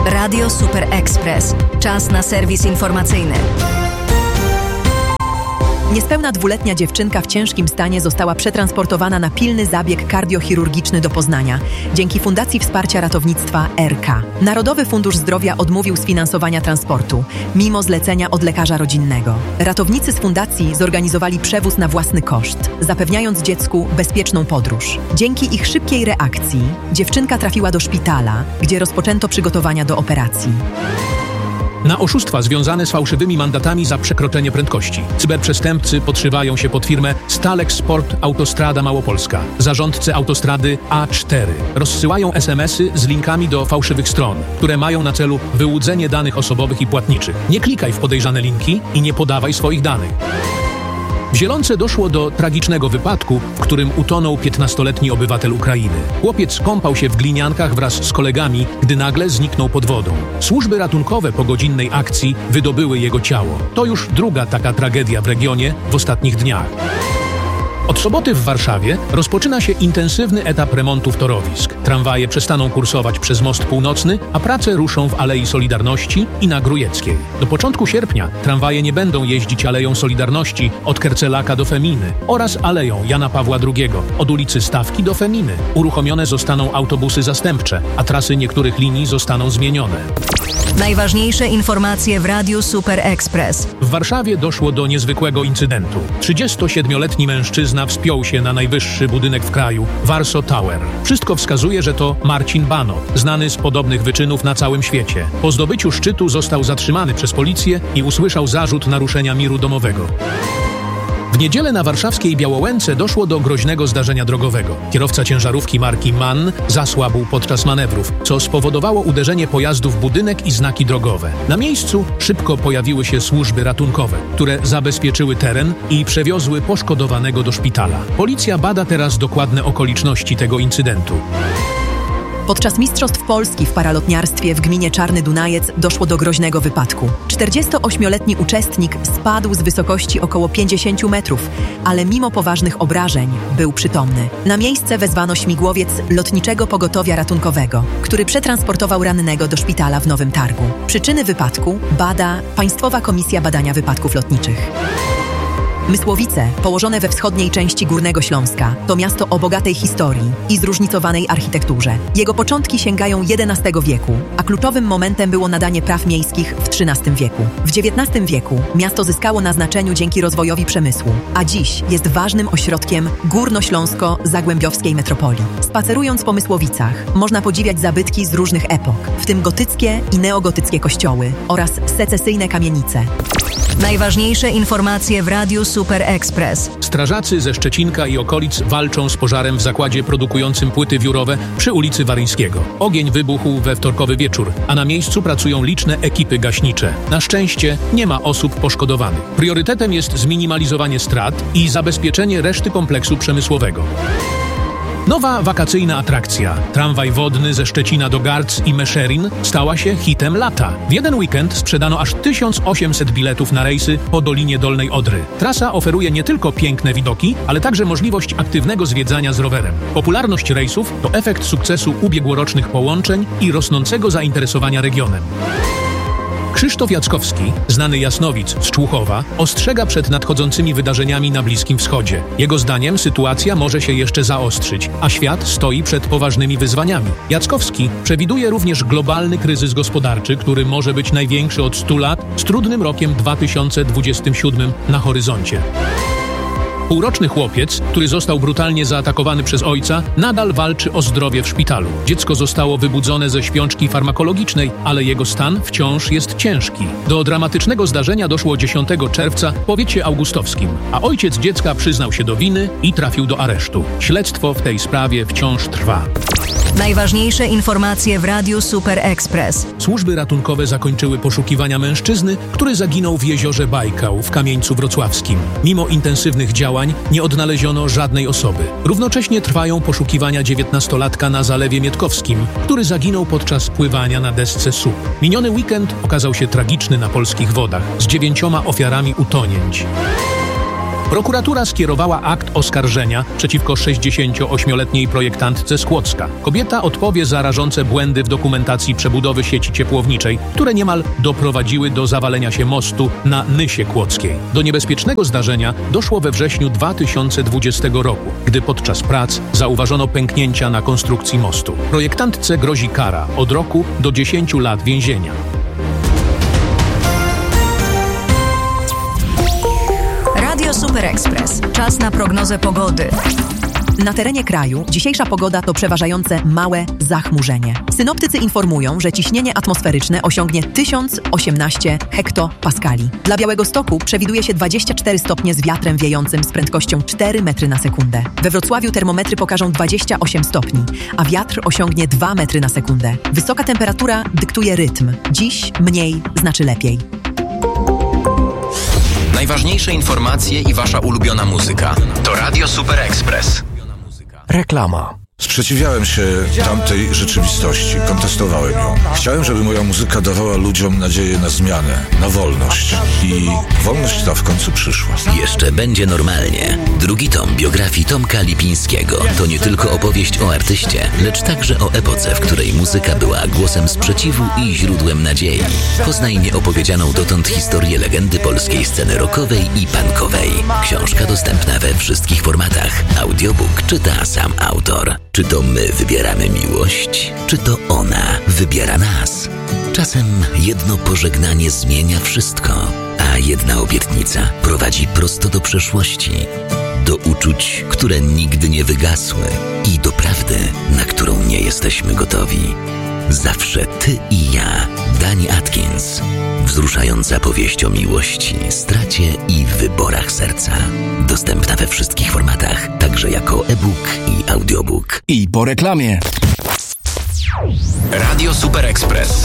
Radio Super Express. Czas na serwis informacyjny. Niespełna 2-letnia dziewczynka w ciężkim stanie została przetransportowana na pilny zabieg kardiochirurgiczny do Poznania dzięki Fundacji Wsparcia Ratownictwa RK. Narodowy Fundusz Zdrowia odmówił sfinansowania transportu, mimo zlecenia od lekarza rodzinnego. Ratownicy z fundacji zorganizowali przewóz na własny koszt, zapewniając dziecku bezpieczną podróż. Dzięki ich szybkiej reakcji dziewczynka trafiła do szpitala, gdzie rozpoczęto przygotowania do operacji. Na oszustwa związane z fałszywymi mandatami za przekroczenie prędkości cyberprzestępcy podszywają się pod firmę Stalex Sport Autostrada Małopolska. Zarządcy autostrady A4 rozsyłają SMS-y z linkami do fałszywych stron, które mają na celu wyłudzenie danych osobowych i płatniczych. Nie klikaj w podejrzane linki i nie podawaj swoich danych. W Zielonce doszło do tragicznego wypadku, w którym utonął 15-letni obywatel Ukrainy. Chłopiec kąpał się w gliniankach wraz z kolegami, gdy nagle zniknął pod wodą. Służby ratunkowe po godzinnej akcji wydobyły jego ciało. To już druga taka tragedia w regionie w ostatnich dniach. Od soboty w Warszawie rozpoczyna się intensywny etap remontów torowisk. Tramwaje przestaną kursować przez Most Północny, a prace ruszą w Alei Solidarności i na Grójeckiej. Do początku sierpnia tramwaje nie będą jeździć Aleją Solidarności od Kercelaka do Feminy oraz Aleją Jana Pawła II od ulicy Stawki do Feminy. Uruchomione zostaną autobusy zastępcze, a trasy niektórych linii zostaną zmienione. Najważniejsze informacje w Radiu Super Express. W Warszawie doszło do niezwykłego incydentu. 37-letni mężczyzna wspiął się na najwyższy budynek w kraju, Warsaw Tower. Wszystko wskazuje, że to Marcin Banot, znany z podobnych wyczynów na całym świecie. Po zdobyciu szczytu został zatrzymany przez policję i usłyszał zarzut naruszenia miru domowego. W niedzielę na warszawskiej Białołęce doszło do groźnego zdarzenia drogowego. Kierowca ciężarówki marki MAN zasłabł podczas manewrów, co spowodowało uderzenie pojazdu w budynek i znaki drogowe. Na miejscu szybko pojawiły się służby ratunkowe, które zabezpieczyły teren i przewiozły poszkodowanego do szpitala. Policja bada teraz dokładne okoliczności tego incydentu. Podczas Mistrzostw Polski w paralotniarstwie w gminie Czarny Dunajec doszło do groźnego wypadku. 48-letni uczestnik spadł z wysokości około 50 metrów, ale mimo poważnych obrażeń był przytomny. Na miejsce wezwano śmigłowiec Lotniczego Pogotowia Ratunkowego, który przetransportował rannego do szpitala w Nowym Targu. Przyczyny wypadku bada Państwowa Komisja Badania Wypadków Lotniczych. Mysłowice, położone we wschodniej części Górnego Śląska, to miasto o bogatej historii i zróżnicowanej architekturze. Jego początki sięgają XI wieku, a kluczowym momentem było nadanie praw miejskich w XIII wieku. W XIX wieku miasto zyskało na znaczeniu dzięki rozwojowi przemysłu, a dziś jest ważnym ośrodkiem górnośląsko-zagłębiowskiej metropolii. Spacerując po Mysłowicach, można podziwiać zabytki z różnych epok, w tym gotyckie i neogotyckie kościoły oraz secesyjne kamienice. Najważniejsze informacje w Radiu Super Express. Strażacy ze Szczecinka i okolic walczą z pożarem w zakładzie produkującym płyty wiórowe przy ulicy Waryńskiego. Ogień wybuchł we wtorkowy wieczór, a na miejscu pracują liczne ekipy gaśnicze. Na szczęście nie ma osób poszkodowanych. Priorytetem jest zminimalizowanie strat i zabezpieczenie reszty kompleksu przemysłowego. Nowa wakacyjna atrakcja, tramwaj wodny ze Szczecina do Garc i Meszherin, stała się hitem lata. W jeden weekend sprzedano aż 1800 biletów na rejsy po Dolinie Dolnej Odry. Trasa oferuje nie tylko piękne widoki, ale także możliwość aktywnego zwiedzania z rowerem. Popularność rejsów to efekt sukcesu ubiegłorocznych połączeń i rosnącego zainteresowania regionem. Krzysztof Jackowski, znany jasnowic z Człuchowa, ostrzega przed nadchodzącymi wydarzeniami na Bliskim Wschodzie. Jego zdaniem sytuacja może się jeszcze zaostrzyć, a świat stoi przed poważnymi wyzwaniami. Jackowski przewiduje również globalny kryzys gospodarczy, który może być największy od 100 lat, z trudnym rokiem 2027 na horyzoncie. Półroczny chłopiec, który został brutalnie zaatakowany przez ojca, nadal walczy o zdrowie w szpitalu. Dziecko zostało wybudzone ze śpiączki farmakologicznej, ale jego stan wciąż jest ciężki. Do dramatycznego zdarzenia doszło 10 czerwca w powiecie augustowskim, a ojciec dziecka przyznał się do winy i trafił do aresztu. Śledztwo w tej sprawie wciąż trwa. Najważniejsze informacje w Radiu Super Express. Służby ratunkowe zakończyły poszukiwania mężczyzny, który zaginął w jeziorze Bajkał w Kamieńcu Wrocławskim. Mimo intensywnych działań nie odnaleziono żadnej osoby. Równocześnie trwają poszukiwania 19-latka na Zalewie Mietkowskim, który zaginął podczas pływania na desce SUP. Miniony weekend okazał się tragiczny na polskich wodach, z 9 ofiarami utonięć. Prokuratura skierowała akt oskarżenia przeciwko 68-letniej projektantce z Kłodzka. Kobieta odpowie za rażące błędy w dokumentacji przebudowy sieci ciepłowniczej, które niemal doprowadziły do zawalenia się mostu na Nysie Kłodzkiej. Do niebezpiecznego zdarzenia doszło we wrześniu 2020 roku, gdy podczas prac zauważono pęknięcia na konstrukcji mostu. Projektantce grozi kara od roku do 10 lat więzienia. Radio Super Express. Czas na prognozę pogody. Na terenie kraju dzisiejsza pogoda to przeważające małe zachmurzenie. Synoptycy informują, że ciśnienie atmosferyczne osiągnie 1018 hektopaskali. Dla Białegostoku przewiduje się 24 stopnie z wiatrem wiejącym z prędkością 4 metry na sekundę. We Wrocławiu termometry pokażą 28 stopni, a wiatr osiągnie 2 metry na sekundę. Wysoka temperatura dyktuje rytm. Dziś mniej znaczy lepiej. Najważniejsze informacje i wasza ulubiona muzyka to Radio Super Express. Reklama. Sprzeciwiałem się tamtej rzeczywistości, kontestowałem ją. Chciałem, żeby moja muzyka dawała ludziom nadzieję na zmianę, na wolność. I wolność ta w końcu przyszła. Jeszcze będzie normalnie. Drugi tom biografii Tomka Lipińskiego to nie tylko opowieść o artyście, lecz także o epoce, w której muzyka była głosem sprzeciwu i źródłem nadziei. Poznaj nieopowiedzianą dotąd historię legendy polskiej sceny rockowej i punkowej. Książka dostępna we wszystkich formatach. Audiobook czyta sam autor. Czy to my wybieramy miłość, czy to ona wybiera nas? Czasem jedno pożegnanie zmienia wszystko, a jedna obietnica prowadzi prosto do przeszłości, do uczuć, które nigdy nie wygasły i do prawdy, na którą nie jesteśmy gotowi. Zawsze ty i ja. Dani Atkins. Wzruszająca powieść o miłości, stracie i wyborach serca. Dostępna we wszystkich formatach, także jako e-book i audiobook. I po reklamie. Radio Super Express.